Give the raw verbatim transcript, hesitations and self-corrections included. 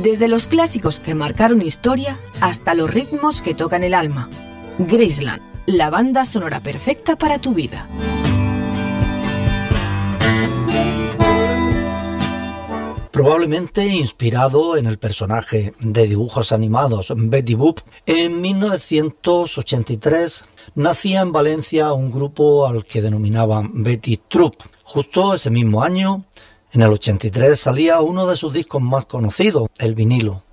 Desde los clásicos que marcaron historia hasta los ritmos que tocan el alma. Graceland, la banda sonora perfecta para tu vida. Probablemente inspirado en el personaje de dibujos animados Betty Boop, en mil novecientos ochenta y tres nacía en Valencia un grupo al que denominaban Betty Troop. Justo ese mismo año, en el ochenta y tres, salía uno de sus discos más conocidos, el vinilo.